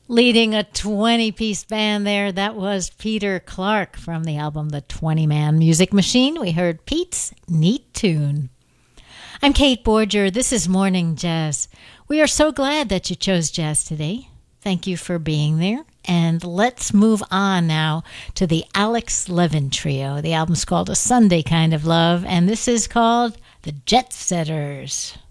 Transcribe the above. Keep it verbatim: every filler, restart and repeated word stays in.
Leading a twenty-piece band there, that was Peter Clark from the album The twenty-Man Music Machine. We heard Pete's Neat Tune. I'm Kate Borger. This is Morning Jazz. We are so glad that you chose jazz today. Thank you for being there. And let's move on now to the Alex Levin Trio. The album's called A Sunday Kind of Love, and this is called The Jet Setters.